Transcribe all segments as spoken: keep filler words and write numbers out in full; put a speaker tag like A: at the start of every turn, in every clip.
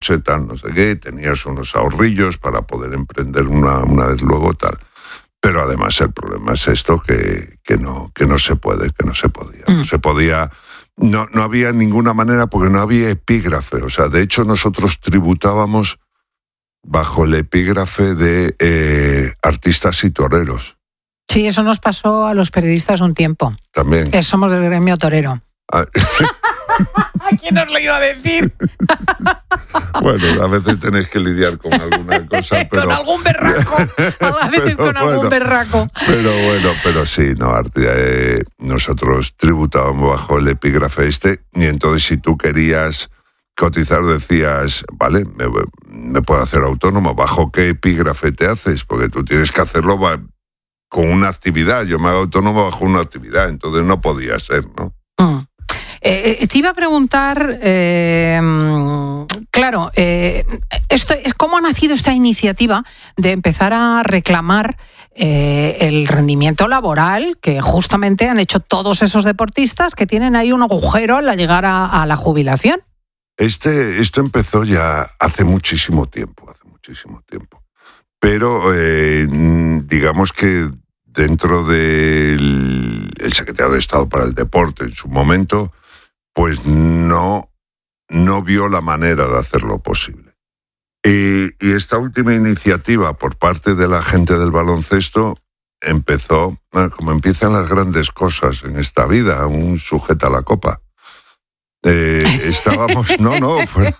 A: tal, no sé qué, tenías unos ahorrillos para poder emprender una, una vez luego tal. Pero además el problema es esto, que, que, no, que no se puede, que no se podía. Mm. No se podía, no, no había ninguna manera porque no había epígrafe. O sea, de hecho nosotros tributábamos bajo el epígrafe de eh, artistas y toreros.
B: Sí, eso nos pasó a los periodistas un tiempo.
A: También.
B: Que somos del gremio torero.
A: Ah.
B: ¿A quién os lo iba a decir?
A: Bueno, a veces tenéis que lidiar con alguna cosa, pero...
B: Con algún berraco, a veces con algún
A: bueno,
B: berraco.
A: Pero bueno, pero sí, no, eh, nosotros tributábamos bajo el epígrafe este, y entonces si tú querías cotizar decías, vale, me, me puedo hacer autónomo, ¿bajo qué epígrafe te haces? Porque tú tienes que hacerlo con una actividad, yo me hago autónomo bajo una actividad, entonces no podía ser, ¿no?
B: Mm. Eh, te iba a preguntar, eh, claro, eh, esto, ¿cómo ha nacido esta iniciativa de empezar a reclamar eh, el rendimiento laboral que justamente han hecho todos esos deportistas que tienen ahí un agujero al llegar a, a la jubilación?
A: Este, esto empezó ya hace muchísimo tiempo, hace muchísimo tiempo. Pero eh, digamos que dentro del el secretario de Estado para el Deporte en su momento, pues no, no vio la manera de hacerlo posible. Y, y esta última iniciativa por parte de la gente del baloncesto empezó, bueno, como empiezan las grandes cosas en esta vida, un sujeta a la copa. Eh, estábamos, no, no, fuera,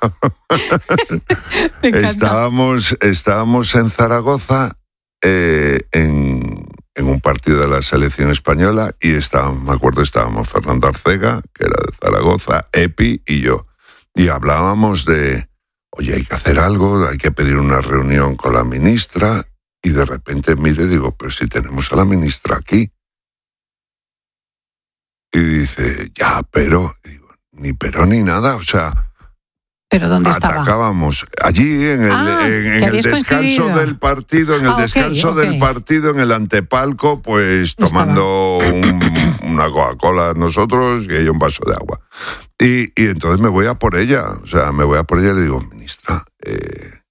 A: estábamos, estábamos en Zaragoza eh, en, en un partido de la selección española y estábamos, me acuerdo, estábamos Fernando Arcega, que era de Zaragoza, Epi y yo, y hablábamos de, oye, hay que hacer algo, hay que pedir una reunión con la ministra, y de repente mire, digo, pero si tenemos a la ministra aquí. Y dice, ya, pero... Ni pero ni nada, o sea...
B: ¿Pero dónde estaba?
A: Atacábamos allí en el,
B: ah,
A: en, en el descanso coincidido? del partido, en el ah, descanso okay, okay. del partido, en el antepalco, pues tomando un, una Coca-Cola nosotros y ella un vaso de agua. Y, y entonces me voy a por ella, o sea, me voy a por ella y le digo, ministra, eh,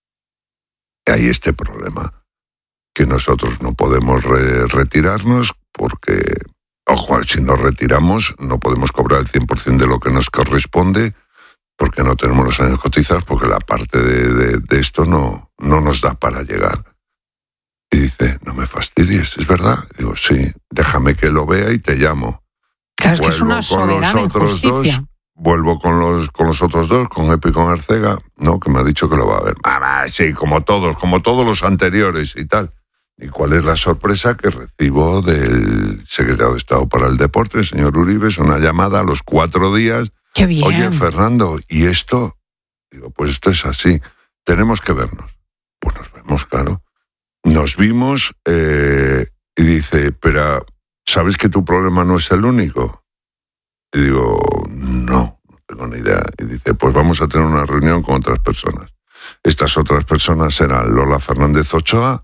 A: hay este problema, que nosotros no podemos re- retirarnos porque... Ojo, si nos retiramos no podemos cobrar el cien por ciento de lo que nos corresponde porque no tenemos los años cotizados, porque la parte de, de, de esto no, no nos da para llegar. Y dice, no me fastidies, ¿es verdad? Y digo, sí, déjame que lo vea y te llamo.
B: Claro, es que es una soberana injusticia.
A: Vuelvo con los, con los otros dos, con Epi y con Arcega, no, que me ha dicho que lo va a ver. Ah, sí, como todos, como todos los anteriores y tal. ¿Y cuál es la sorpresa? Que recibo del secretario de Estado para el Deporte, el señor Uribe, una llamada a los cuatro días.
B: ¡Qué bien!
A: Oye, Fernando, ¿y esto? Digo, pues esto es así. Tenemos que vernos. Pues nos vemos, claro. Nos vimos eh, y dice, pero ¿sabes que tu problema no es el único? Y digo, no, no tengo ni idea. Y dice, pues vamos a tener una reunión con otras personas. Estas otras personas eran Lola Fernández Ochoa,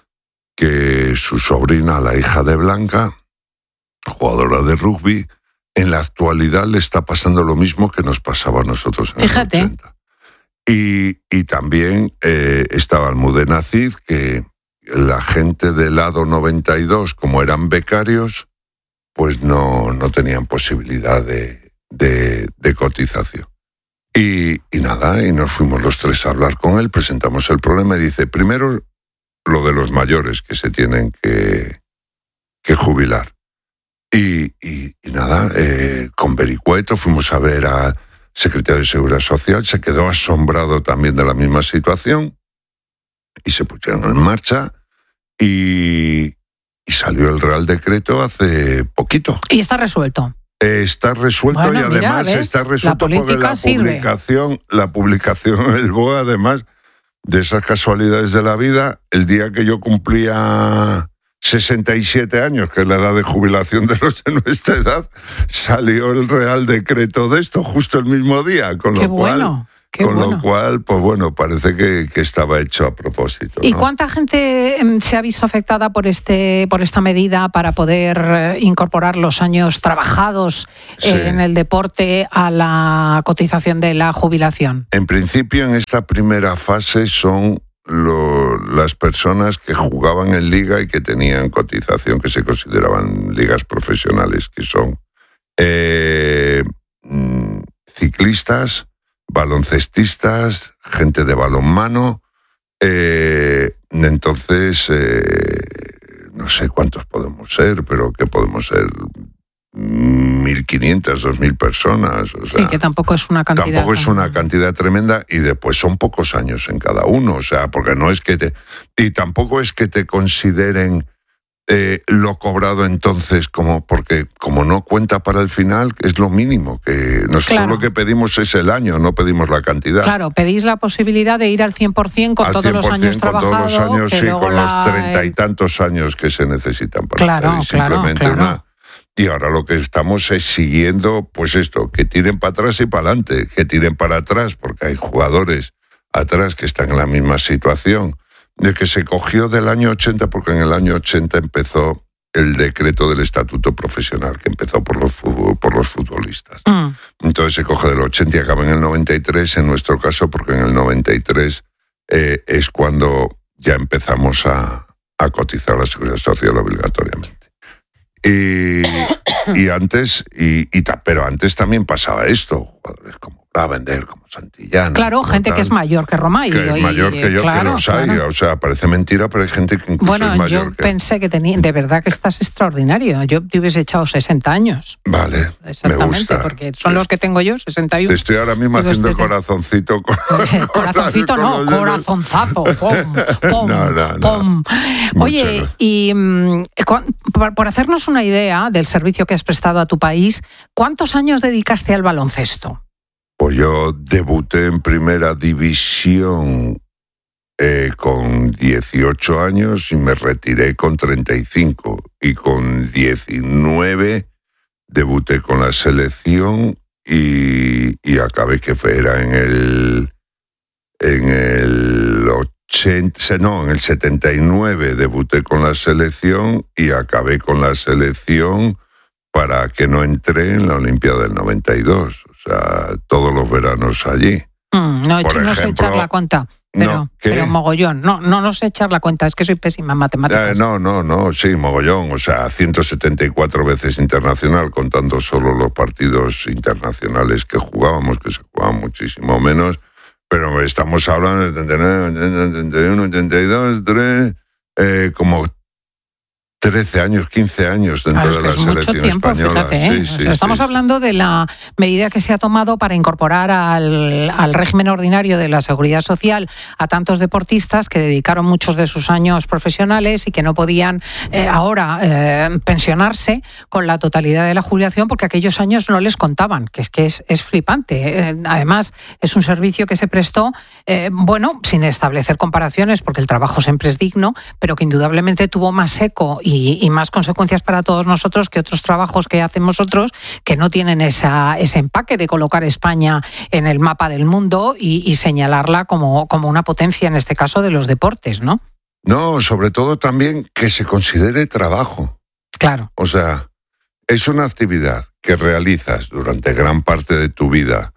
A: que su sobrina, la hija de Blanca, jugadora de rugby, en la actualidad le está pasando lo mismo que nos pasaba a nosotros en
B: Fíjate.
A: los ochenta. Y, y también eh, estaba Almudena Cid, que la gente del lado noventa y dos, como eran becarios, pues no, no tenían posibilidad de, de, de cotización. Y, y nada, y nos fuimos los tres a hablar con él, presentamos el problema y dice, primero, lo de los mayores que se tienen que, que jubilar. Y, y, y nada, eh, con Vericueto fuimos a ver al secretario de Seguridad Social, se quedó asombrado también de la misma situación y se pusieron en marcha y, y salió el Real Decreto hace poquito.
B: Y está resuelto.
A: Eh, está resuelto bueno, y además
B: mira,
A: está resuelto
B: la
A: porque la
B: sirve.
A: publicación, la publicación en el B O E, además... de esas casualidades de la vida, el día que yo cumplía sesenta y siete años, que es la edad de jubilación de los de nuestra edad, salió el Real Decreto de esto justo el mismo día, con
B: Qué
A: lo cual
B: bueno. Qué
A: Con
B: bueno.
A: lo cual, pues bueno, parece que, que estaba hecho a propósito,
B: ¿Y
A: ¿no?
B: cuánta gente se ha visto afectada por este por esta medida para poder incorporar los años trabajados
A: Sí.
B: en el deporte a la cotización de la jubilación?
A: En principio, en esta primera fase son lo, las personas que jugaban en liga y que tenían cotización, que se consideraban ligas profesionales, que son eh, ciclistas, baloncestistas, gente de balonmano. Eh, entonces, eh, no sé cuántos podemos ser, pero que podemos ser mil quinientas, dos mil personas. O sea,
B: sí, que tampoco es una cantidad.
A: Tampoco es una cantidad tremenda y después son pocos años en cada uno. O sea, porque no es que te... Y tampoco es que te consideren eh, lo cobrado entonces como... Porque como no cuenta para el final, es lo mínimo. Que nosotros
B: Claro.
A: lo que pedimos es el año, no pedimos la cantidad.
B: Claro, pedís la posibilidad de ir al cien por ciento con
A: Al
B: todos los años
A: con
B: trabajados.
A: todos los años,
B: que
A: sí,
B: luego
A: con
B: la-
A: los treinta y tantos años que se necesitan para
B: Claro,
A: pedir
B: claro,
A: simplemente
B: claro.
A: una... Y ahora lo que estamos es siguiendo, pues esto, que tiren para atrás y para adelante, que tiren para atrás, porque hay jugadores atrás que están en la misma situación, de que se cogió del año ochenta, porque en el año ochenta empezó el decreto del estatuto profesional, que empezó por los, fu- por los futbolistas.
B: Mm.
A: Entonces se coge del ochenta y acaba en el noventa y tres, en nuestro caso, porque en el noventa y tres eh, es cuando ya empezamos a, a cotizar la seguridad social obligatoriamente. Y, y antes, y, y ta- pero antes también pasaba esto, jugadores como Clavender, como Santillán.
B: Claro,
A: como
B: gente
A: tal,
B: que es mayor que Romay.
A: que es
B: y-
A: mayor que yo,
B: claro,
A: que los hay.
B: claro.
A: O sea, parece mentira, pero hay gente que incluso
B: Bueno,
A: es mayor
B: yo
A: que...
B: pensé que tenía, de verdad que estás extraordinario. Yo te hubiese echado sesenta años.
A: Vale, me
B: Exactamente,
A: gusta.
B: porque son
A: Sí.
B: los que tengo yo, sesenta y uno.
A: Te estoy ahora mismo
B: Digo,
A: haciendo el
B: este-
A: corazoncito con...
B: Corazoncito
A: con
B: no,
A: los dedos.
B: corazonzazo. Pom, pom,
A: No, no, no.
B: pom. Oye,
A: Mucho.
B: y mm, cu- por, por hacernos una idea del servicio que has prestado a tu país, ¿cuántos años dedicaste al baloncesto?
A: Pues yo debuté en primera división eh, con dieciocho años y me retiré con treinta y cinco. Y con diecinueve debuté con la selección y, y acabé que fue, era en el en el ochenta, no, en el setenta y nueve debuté con la selección y acabé con la selección para que no entré en la Olimpiada del noventa y dos. O sea, todos los veranos allí.
B: Mm, no,
A: Por
B: no sé
A: ejemplo,
B: echar la cuenta, pero,
A: no, ¿qué?
B: pero mogollón. No, no, no sé echar la cuenta, es que soy pésima en matemáticas.
A: Eh, no, no, no, sí, mogollón. O sea, ciento setenta y cuatro veces internacional, contando solo los partidos internacionales que jugábamos, que se jugaban muchísimo menos. Pero estamos hablando de setenta y nueve, setenta y uno, setenta y dos, tres, eh, como trece años, quince años dentro
B: Claro, es
A: de
B: que
A: la
B: es mucho
A: selección
B: tiempo,
A: española.
B: fíjate, ¿eh?
A: Sí,
B: O
A: sí,
B: sea, estamos
A: sí,
B: hablando de la medida que se ha tomado para incorporar al, al régimen ordinario de la seguridad social a tantos deportistas que dedicaron muchos de sus años profesionales y que no podían eh, ahora eh, pensionarse con la totalidad de la jubilación porque aquellos años no les contaban, que es que es, es flipante. Eh, además, es un servicio que se prestó, eh, bueno, sin establecer comparaciones, porque el trabajo siempre es digno, pero que indudablemente tuvo más eco y, y más consecuencias para todos nosotros que otros trabajos que hacemos otros que no tienen esa, ese empaque de colocar España en el mapa del mundo y, y señalarla como, como una potencia, en este caso, de los deportes, ¿no?
A: No, sobre todo también que se considere trabajo.
B: Claro.
A: O sea, es una actividad que realizas durante gran parte de tu vida,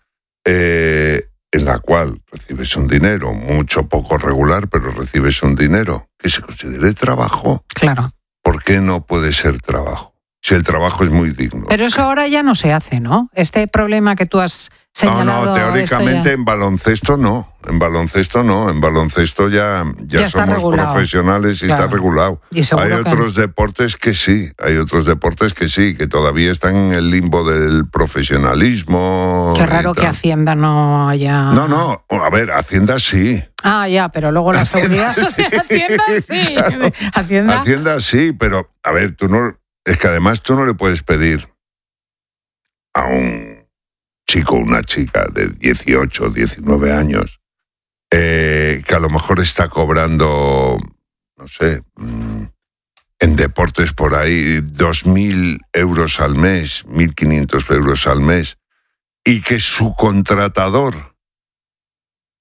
A: eh, en la cual recibes un dinero, mucho, poco regular, pero recibes un dinero, que se considere trabajo.
B: Claro.
A: ¿Por qué no puede ser trabajo? Si el trabajo es muy digno.
B: Pero eso ahora ya no se hace, ¿no? Este problema que tú has señalado...
A: No, no, teóricamente
B: ya...
A: en baloncesto no. En baloncesto no. En baloncesto ya, ya,
B: Ya está
A: somos
B: regulado.
A: profesionales y
B: Claro.
A: está regulado.
B: Y seguro
A: Hay
B: que-
A: otros deportes que sí. Hay otros deportes que sí, que todavía están en el limbo del profesionalismo.
B: Qué
A: y
B: raro que
A: tal.
B: Hacienda no haya...
A: No, no. A ver, Hacienda sí.
B: Ah, ya, pero luego la seguridad social... Hacienda sí.
A: Claro.
B: Hacienda...
A: Hacienda sí, pero a ver, tú no... Es que además tú no le puedes pedir a un chico o una chica de dieciocho, diecinueve años eh, que a lo mejor está cobrando, no sé, mmm, en deportes por ahí dos mil euros al mes, mil quinientos euros al mes, y que su contratador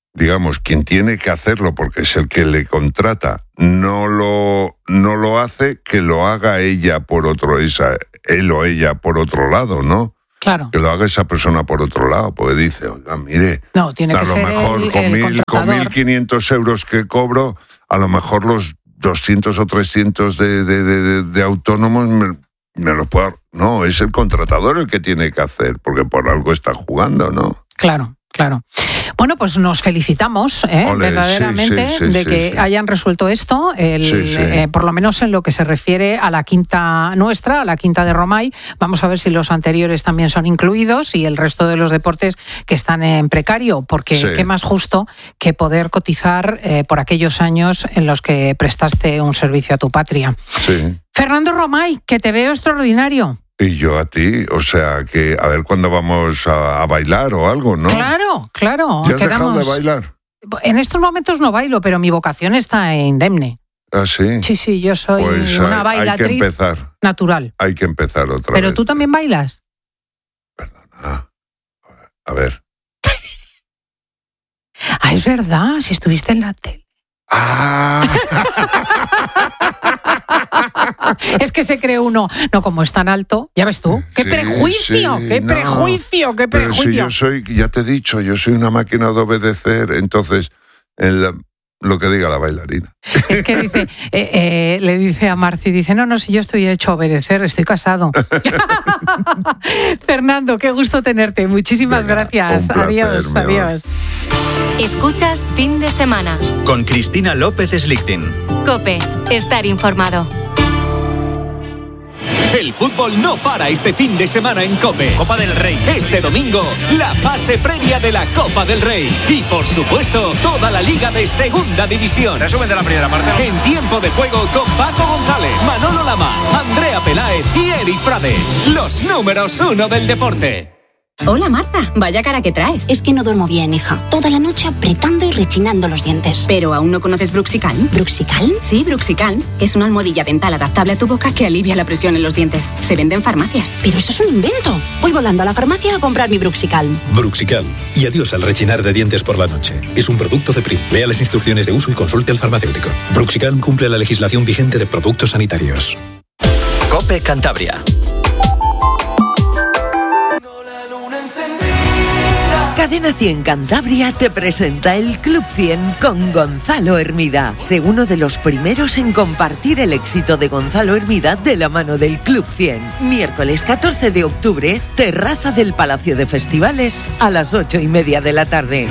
A: digamos, quien tiene que hacerlo, porque es el que le contrata, no lo, no lo hace, que lo haga ella por otro, esa, él o ella por otro lado, ¿no?
B: Claro.
A: Que lo haga esa persona por otro lado, porque dice, oiga, mire,
B: no, tiene
A: a
B: que
A: lo
B: ser
A: mejor
B: el,
A: con,
B: el
A: mil, con mil quinientos euros que cobro, a lo mejor los doscientos o trescientos de, de, de, de autónomos me, me los puedo... No, es el contratador el que tiene que hacer, porque por algo está jugando, ¿no?
B: Claro. Claro. Bueno, pues nos felicitamos ¿eh?
A: Ole,
B: verdaderamente
A: sí, sí, sí,
B: de que
A: sí, sí.
B: hayan resuelto esto, el,
A: sí, sí.
B: Eh, por lo menos en lo que se refiere a la quinta nuestra, a la quinta de Romay. Vamos a ver si los anteriores también son incluidos y el resto de los deportes que están en precario, porque sí. qué más justo que poder cotizar eh, por aquellos años en los que prestaste un servicio a tu patria.
A: Sí.
B: Fernando Romay, que te veo extraordinario.
A: Y yo a ti, o sea, que a ver cuándo vamos a, a bailar o algo, ¿no?
B: Claro, claro.
A: ¿Ya has
B: quedamos...
A: dejado de bailar?
B: En estos momentos no bailo, pero mi vocación está indemne.
A: ¿Ah, sí?
B: Sí, sí, yo soy
A: pues
B: una
A: hay,
B: bailatriz
A: hay que empezar.
B: natural.
A: Hay que empezar otra
B: ¿Pero
A: vez.
B: ¿Pero tú también bailas?
A: Perdona. A ver.
B: Ah, es verdad, si estuviste en la tele.
A: ¡Ah!
B: Es que se cree uno, no, como es tan alto, ya ves tú, qué sí, prejuicio, sí, qué no, prejuicio, qué prejuicio.
A: Pero si yo soy, ya te he dicho, yo soy una máquina de obedecer, entonces, en la, lo que diga la bailarina.
B: Es que dice, eh, eh, le dice a Marci, dice, no, no, si yo estoy hecho a obedecer, estoy casado. Fernando, qué gusto tenerte, muchísimas Venga, gracias.
A: Placer,
B: adiós, adiós.
C: Escuchas Fin de Semana.
D: Con Cristina López Slichting.
C: COPE, estar informado.
E: El fútbol no para este fin de semana en COPE.
D: Copa del Rey.
E: Este domingo, la fase previa de la Copa del Rey. Y, por supuesto, toda la Liga de Segunda División.
D: Resumen de la primera parte.
E: En tiempo de juego con Paco González, Manolo Lama, Andrea Peláez y Eri Frade. Los números uno del deporte.
F: Hola Marta, vaya cara que traes.
G: Es que no duermo bien, hija. Toda la noche apretando y rechinando los dientes.
F: ¿Pero aún no conoces Bruxicalm?
G: ¿Bruxicalm?
F: Sí, Bruxicalm. Es una almohadilla dental adaptable a tu boca que alivia la presión en los dientes. Se vende en farmacias.
G: Pero eso es un invento. Voy volando a la farmacia a comprar mi Bruxicalm.
H: Bruxicalm. Y adiós al rechinar de dientes por la noche. Es un producto de Prim. Lea las instrucciones de uso y consulte al farmacéutico. Bruxicalm cumple la legislación vigente de productos sanitarios.
D: COPE Cantabria.
I: Cadena cien Cantabria te presenta el Club cien con Gonzalo Hermida. Sé uno de los primeros en compartir el éxito de Gonzalo Hermida de la mano del Club cien. Miércoles catorce de octubre, terraza del Palacio de Festivales a las ocho y media de la tarde.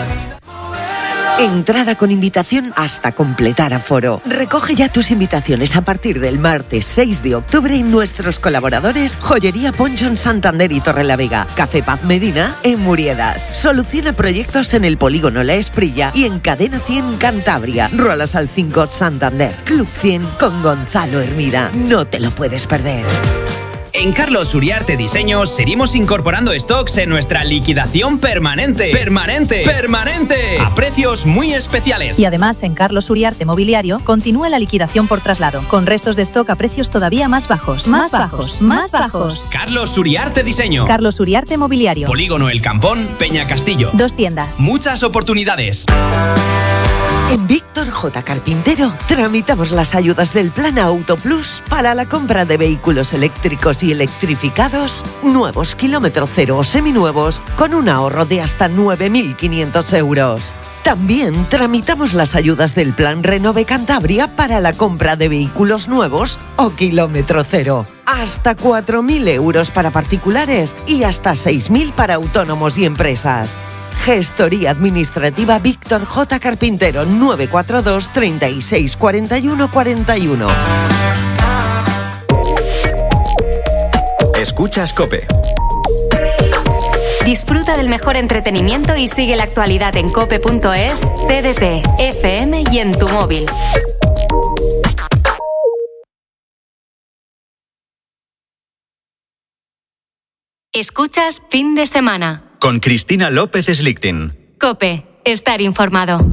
I: Entrada con invitación hasta completar aforo. Recoge ya tus invitaciones a partir del martes seis de octubre en nuestros colaboradores Joyería Ponchon Santander y Torrelavega, Café Paz Medina en Muriedas. Soluciona proyectos en el Polígono La Esprilla y en Cadena cien Cantabria. Ruelas al cinco Santander. Club cien con Gonzalo Hermida. No te lo puedes perder.
J: En Carlos Uriarte Diseños seguimos incorporando stocks en nuestra liquidación permanente. ¡Permanente! ¡Permanente! A precios muy especiales.
K: Y además, en Carlos Uriarte Mobiliario continúa la liquidación por traslado, con restos de stock a precios todavía más bajos.
J: Más,
K: más bajos, más bajos.
J: Carlos Uriarte Diseño.
K: Carlos Uriarte Mobiliario.
J: Polígono El Campón, Peña Castillo.
K: Dos tiendas.
J: Muchas oportunidades.
I: En Víctor J. Carpintero tramitamos las ayudas del Plan Auto Plus para la compra de vehículos eléctricos y electrificados, nuevos kilómetro cero o seminuevos, con un ahorro de hasta nueve mil quinientos euros. También tramitamos las ayudas del Plan Renove Cantabria para la compra de vehículos nuevos o kilómetro cero. Hasta cuatro mil euros para particulares y hasta seis mil para autónomos y empresas. Gestoría Administrativa Víctor J. Carpintero, nueve cuatro dos, treinta y seis, cuarenta y uno, cuarenta y uno.
D: Escuchas COPE.
C: Disfruta del mejor entretenimiento y sigue la actualidad en cope punto es, T D T, F M y en tu móvil. Escuchas Fin de Semana.
D: Con Cristina López Slichting.
C: COPE, estar informado.